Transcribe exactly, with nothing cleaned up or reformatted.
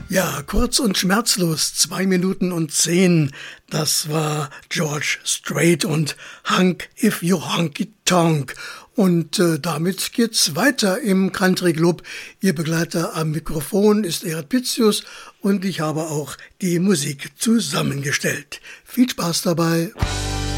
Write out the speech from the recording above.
Ja, kurz und schmerzlos, zwei Minuten und zehn. Das war George Strait und Hunk If You Honky Tonk. Und äh, damit geht's weiter im Country Club. Ihr Begleiter am Mikrofon ist Erhard Pitzius und ich habe auch die Musik zusammengestellt. Viel Spaß dabei.